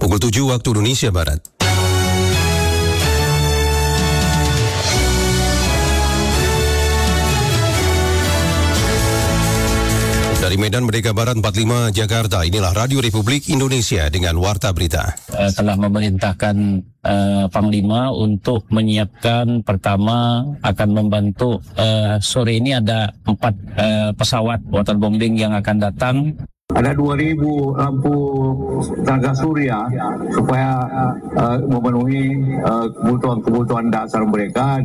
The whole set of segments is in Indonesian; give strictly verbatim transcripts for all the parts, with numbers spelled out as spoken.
Pukul tujuh waktu Indonesia Barat. Dari Medan Merdeka Barat empat puluh lima Jakarta, inilah Radio Republik Indonesia dengan Warta Berita. Uh, telah memerintahkan uh, Panglima untuk menyiapkan, pertama akan membantu uh, sore ini ada empat uh, pesawat waterbombing yang akan datang. Ada dua ribu lampu tenaga surya supaya uh, memenuhi uh, kebutuhan-kebutuhan dasar mereka.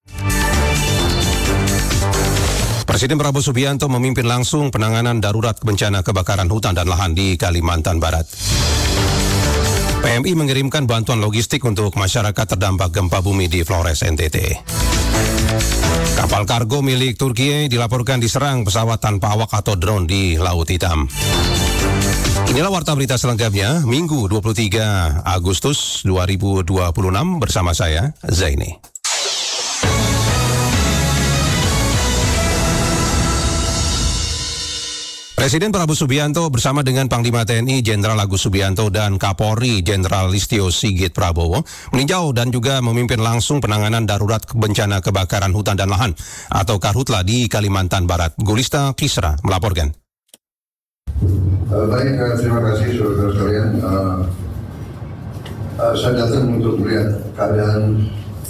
Presiden Prabowo Subianto memimpin langsung penanganan darurat bencana kebakaran hutan dan lahan di Kalimantan Barat. P M I mengirimkan bantuan logistik untuk masyarakat terdampak gempa bumi di Flores, N T T. Kapal kargo milik Turki dilaporkan diserang pesawat tanpa awak atau drone di Laut Hitam. Inilah Warta Berita selengkapnya, Minggu dua puluh tiga Agustus dua ribu dua puluh enam bersama saya, Zaini. Presiden Prabowo Subianto bersama dengan Panglima T N I Jenderal Agus Subianto dan Kapolri Jenderal Listio Sigit Prabowo meninjau dan juga memimpin langsung penanganan darurat bencana kebakaran hutan dan lahan atau Karhutla di Kalimantan Barat. Gulista Kisra melaporkan. Uh, baik, uh, terima kasih saudara sekalian. Uh, uh, saya datang untuk melihat keadaan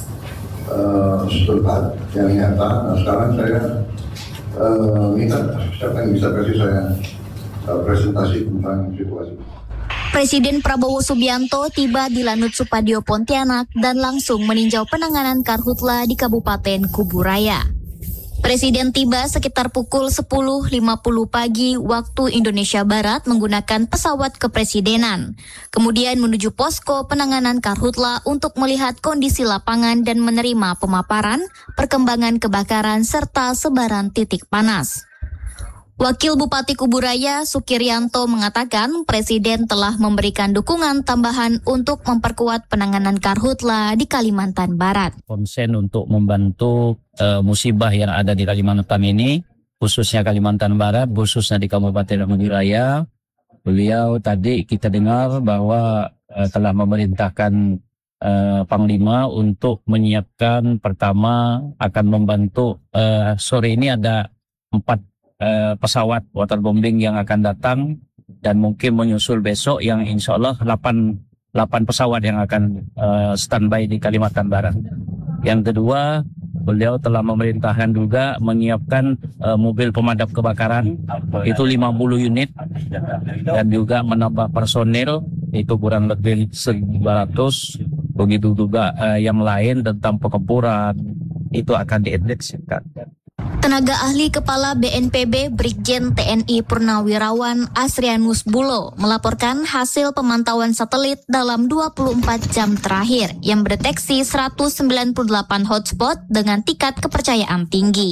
uh, setempat yang nyata. Nah, sekarang saya Uh, minta siapa yang bisa kasih saya uh, presentasi tentang situasi. Presiden Prabowo Subianto tiba di Lanut Supadio Pontianak dan langsung meninjau penanganan Karhutla di Kabupaten Kuburaya. Presiden tiba sekitar pukul sepuluh lima puluh pagi waktu Indonesia Barat menggunakan pesawat kepresidenan. Kemudian menuju posko penanganan Karhutla untuk melihat kondisi lapangan dan menerima pemaparan, perkembangan kebakaran serta sebaran titik panas. Wakil Bupati Kuburaya Sukiryanto mengatakan Presiden telah memberikan dukungan tambahan untuk memperkuat penanganan Karhutla di Kalimantan Barat. Konsen untuk membantu uh, musibah yang ada di Kalimantan ini, khususnya Kalimantan Barat, khususnya di Kabupaten Kuburaya. Beliau tadi kita dengar bahwa uh, telah memerintahkan uh, Panglima untuk menyiapkan, pertama akan membantu uh, sore ini ada empat Uh, pesawat waterbombing yang akan datang dan mungkin menyusul besok yang insya Allah delapan pesawat yang akan uh, standby di Kalimantan Barat. Yang kedua, beliau telah memerintahkan juga menyiapkan uh, mobil pemadam kebakaran itu lima puluh unit dan juga menambah personil itu kurang lebih seratus. Begitu juga uh, yang lain tentang pengemburan itu akan diintegrasikan. Tenaga ahli Kepala B N P B Brigjen T N I Purnawirawan Asrianus Bulo melaporkan hasil pemantauan satelit dalam dua puluh empat jam terakhir yang mendeteksi seratus sembilan puluh delapan hotspot dengan tingkat kepercayaan tinggi.